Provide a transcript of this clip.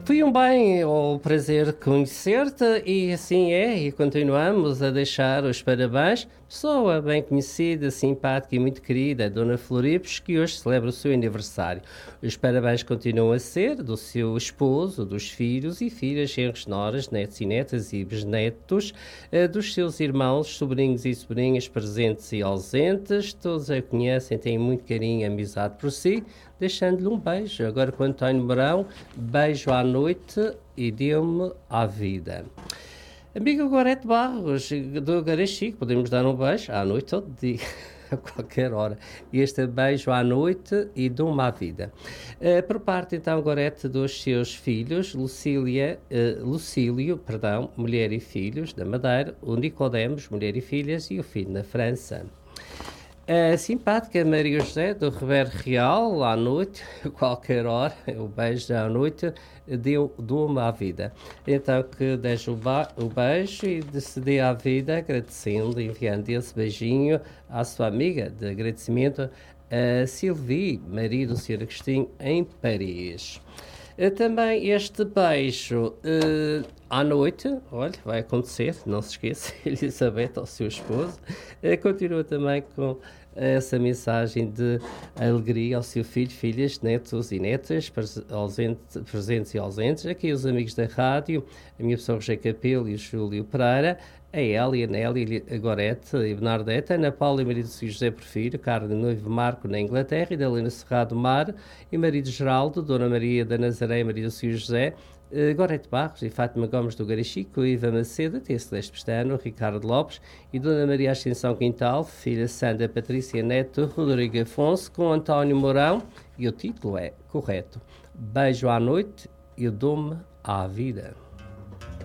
Foi um bem o prazer de conhecer-te e assim é, e continuamos a deixar os parabéns. Pessoa bem conhecida, simpática e muito querida, Dona Floripes, que hoje celebra o seu aniversário. Os parabéns continuam a ser do seu esposo, dos filhos e filhas, genros, noras, netos e netas e bisnetos, dos seus irmãos, sobrinhos e sobrinhas presentes e ausentes. Todos a conhecem, têm muito carinho e amizade por si, deixando-lhe um beijo. Agora com António Mourão, beijo à noite e deu-me à vida. Amigo Gorete Barros, do Garachico, podemos dar um beijo à noite ou de dia, a qualquer hora. Este beijo à noite e dou-me à vida. Por parte, então, Gorete, dos seus filhos, Lucílio, mulher e filhos, da Madeira, o Nicodemos, mulher e filhas, e o filho na França. A simpática Maria José do Rever Real, à noite, a qualquer hora, o beijo à noite, deu-me à vida. Então que deixe o beijo e se dê à vida, agradecendo, enviando esse beijinho à sua amiga de agradecimento, a Sylvie, marido do Sr. Agostinho, em Paris. Também este beijo à noite, olha, vai acontecer, não se esqueça, Elizabeth, ao seu esposo, continua também com essa mensagem de alegria ao seu filho, filhas, netos e netas, presentes e ausentes, aqui os amigos da rádio, a minha pessoa Roger Capelo e o Júlio Pereira, a Elia, a Nélia, a Gorete e Bernardeta, Ana Paula e marido Sr. José Porfírio, Carne Noivo Marco na Inglaterra, e da Helena Serrado Mar e marido Geraldo, Dona Maria da Nazaré e marido Sr. José, Gorete Barros e Fátima Gomes do Garachico, Iva Macedo, Tia Celeste Pestano, Ricardo Lopes e Dona Maria Ascensão Quintal, filha Sandra Patrícia Neto, Rodrigo Afonso, com António Mourão, e o título é correto. Beijo à noite e dou-me à vida.